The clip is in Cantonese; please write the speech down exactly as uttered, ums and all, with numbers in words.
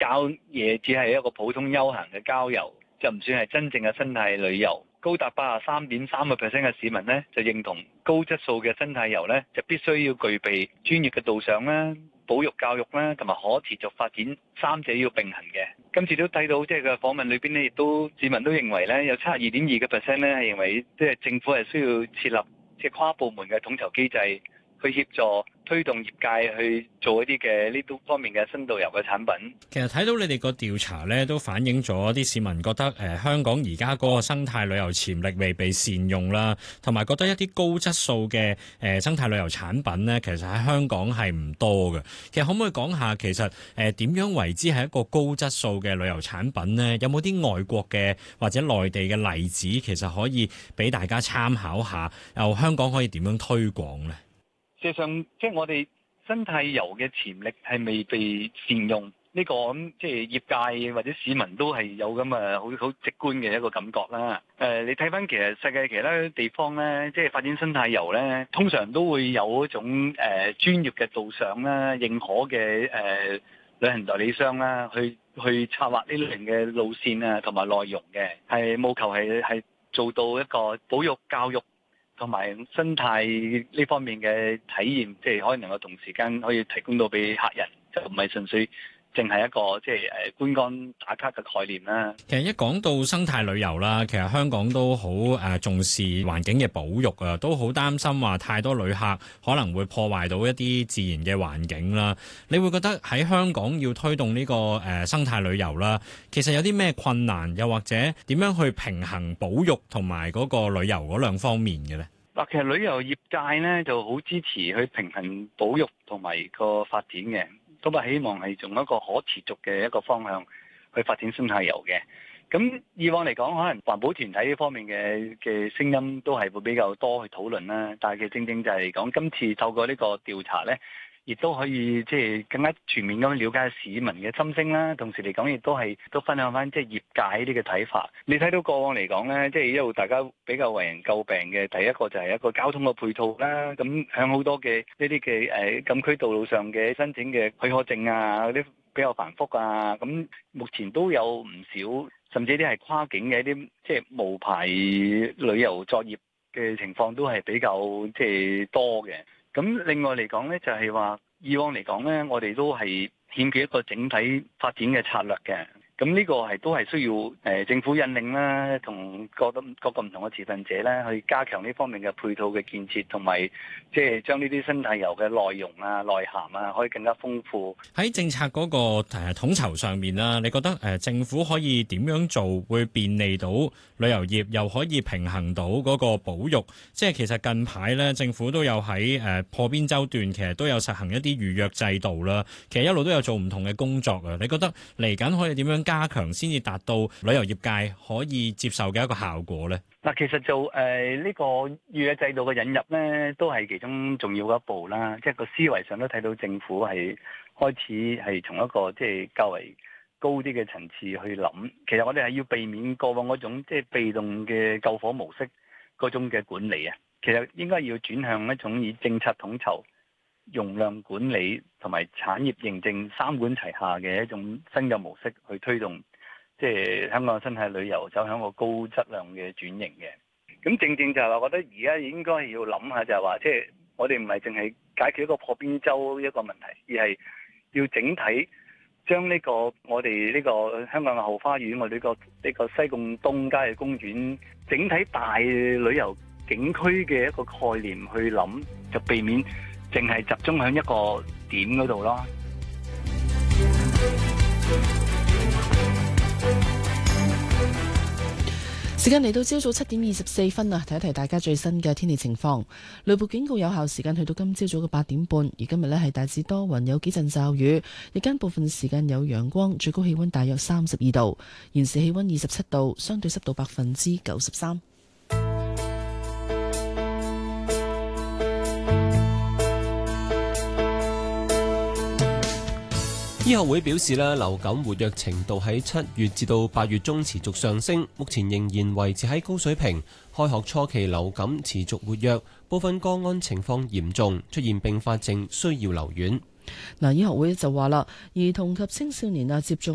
郊野只係一個普通休閒嘅郊遊，就唔算係真正嘅生態旅遊。高達八十三點三個 percent 嘅市民呢，就認同高質素嘅生態遊呢，就必須要具備專業嘅導賞啦、保育教育啦，同埋可持續發展三者要並行嘅。今次都睇到即係個訪問裏邊呢，亦都市民都認為呢，有七十二點二個 percent 咧係認為即係政府係需要設立即係跨部門嘅統籌機制，去協助推動業界去做一啲嘅呢度方面嘅新導遊嘅產品。 其實睇到你哋個調查咧，都反映咗啲市民覺得誒、呃、香港而家嗰個生態旅遊潛力未被善用啦，同埋覺得一啲高質素嘅誒、呃、生態旅遊產品咧，其實喺香港係唔多嘅。其實可唔可以講下其實誒點、呃、樣為之係一個高質素嘅旅遊產品呢？有冇啲外國嘅或者內地嘅例子，其實可以俾大家參考下？又香港可以點樣推廣呢？ 事實上，即係我哋生態遊嘅潛力係未被善用，呢、這個咁即係業界或者市民都係有咁嘅好好直觀嘅一個感覺啦。誒、呃，你睇翻其實世界其他地方咧，即係發展生態遊咧，通常都會有一種誒、呃、專業嘅導賞啦、認可嘅誒、呃、旅行代理商啦，去去策劃呢類型嘅路線啊，同埋內容嘅，係務求係係做到一個保育教育同埋生態呢方面嘅體驗，即係可能能夠同時間可以提供到俾客人，就唔係純粹淨係一個即係誒觀光打卡嘅概念啦。 其實一講到生態旅遊啦，其實香港都好誒重視環境嘅保育啊，都好擔心話太多旅客可能會破壞到一啲自然嘅環境啦。你會覺得喺香港要推動呢個誒生態旅遊啦，其實有啲咩困難，又或者點樣去平衡保育同埋嗰個旅遊嗰兩方面嘅咧？ 嗱，其實旅遊業界咧就好支持去平衡保育同埋個發展嘅，咁啊希望係從一個可持續嘅一個方向去發展生態遊嘅。咁以往嚟講，可能環保團體呢方面嘅嘅聲音都係會比較多去討論啦。但係其實正正就係講今次透過呢個調查咧，亦都可以即係更加全面咁了解市民嘅心聲啦，同時嚟講亦都係都分享翻即係業界呢啲嘅睇法。你睇到過往嚟講咧，即係一路大家比較為人詬病嘅，第一個就係一個交通嘅配套啦。咁響好多嘅呢啲嘅誒禁區道路上嘅申請嘅許可證啊，嗰啲比較繁複啊。咁目前都有唔少，甚至啲係跨境嘅一啲即係無牌旅遊作業嘅情況都係比較即係多嘅。咁另外嚟講呢，就係話以往嚟講呢，我哋都係欠缺一個整體發展嘅策略嘅。咁呢個係都係需要誒、呃、政府引領啦，同各個各個唔同嘅持份者咧，去加強呢方面嘅配套嘅建設，同埋即係將呢啲生態遊嘅內容啊、內涵啊，可以更加豐富。 喺政策嗰個誒統籌上面啦，你覺得誒政府可以點樣做，會便利到旅遊業，又可以平衡到嗰個保育？即係其實近排咧，政府都有喺誒破邊洲段，其實都有實行一啲預約制度啦。其實一路都有做唔同嘅工作啊。你覺得嚟緊可以點樣加強先至達到旅遊業界可以接受嘅一個效果呢？ 嗱，其實就誒呢、呃這個預約制度嘅引入呢，都係其中重要嘅一步啦。即係個思維上都睇到政府係開始係從一個即係較為高啲嘅層次去諗。其實我哋係要避免過往嗰種即係被動嘅救火模式嗰種嘅管理啊。其實應該要轉向一種以政策統籌、容量管理同埋產業認證三管齊下嘅一種新嘅模式去推動，即係香港嘅生態旅遊走向個高質量嘅轉型嘅。咁正正就係話，我覺得而家應該要諗下，就係話，即係我哋唔係淨係解決一個破邊洲一個問題，而係要整體將呢個我哋呢個香港嘅後花園，我哋呢個呢個西貢東郊野公園整體大旅遊景區嘅一個概念去諗，就避免淨係集中喺一個點嗰度咯。 時間嚟到朝早七點二十四分啊，提一提大家最新嘅天氣情況。雷暴警告有效時間去到今朝早嘅八點半，而今日呢係大致多雲，有幾陣驟雨，日間部分時間有陽光，最高氣溫大約三十二度，現時氣溫二十七度，相對濕度百分之九十三。 醫學會表示咧，流感活躍程度喺七月至到八月中持續上升，目前仍然維持喺高水平。開學初期流感持續活躍，部分個案情況嚴重，出現併發症，需要留院。 嗱，醫學會就話啦，兒童及青少年啊接種